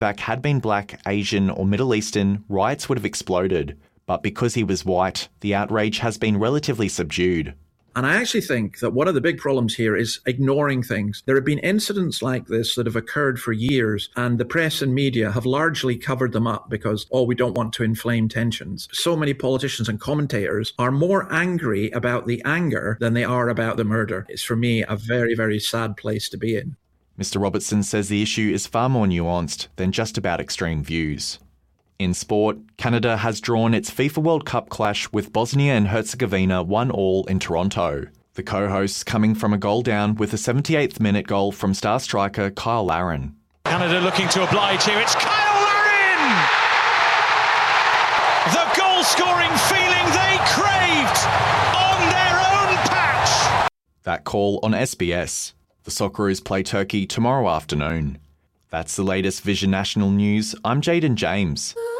Back had been black, Asian or Middle Eastern, riots would have exploded. But because he was white, the outrage has been relatively subdued. And I actually think that one of the big problems here is ignoring things. There have been incidents like this that have occurred for years, and the press and media have largely covered them up because, we don't want to inflame tensions. So many politicians and commentators are more angry about the anger than they are about the murder. It's, for me, a very, very sad place to be in. Mr. Robertson says the issue is far more nuanced than just about extreme views. In sport, Canada has drawn its FIFA World Cup clash with Bosnia and Herzegovina 1-1 in Toronto. The co-hosts coming from a goal down with a 78th minute goal from star striker Kyle Larin. Canada looking to oblige here. It's Kyle Larin! The goal-scoring feeling they craved on their own patch! That call on SBS. The Socceroos play Turkey tomorrow afternoon. That's the latest Vision National News. I'm Jaden James.